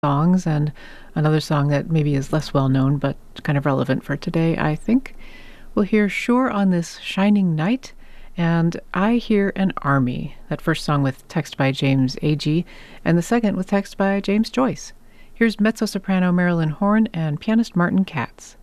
songs, and another song that maybe is less well known but kind of relevant for today, I think. We'll hear Sure on This Shining Night and I Hear an Army, that first song with text by James Agee, and the second with text by James Joyce. Here's mezzo-soprano Marilyn Horne and pianist Martin Katz.